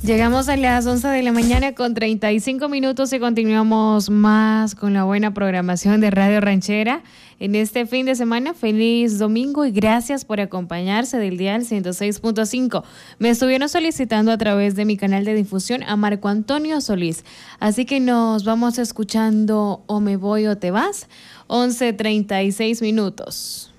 Llegamos a las 11 de la mañana con 35 minutos y continuamos más con la buena programación de Radio Ranchera. En este fin de semana, feliz domingo y gracias por acompañarse del dial 106.5. Me estuvieron solicitando a través de mi canal de difusión a Marco Antonio Solís. Así que nos vamos escuchando O me voy o te vas, 11:36 minutos.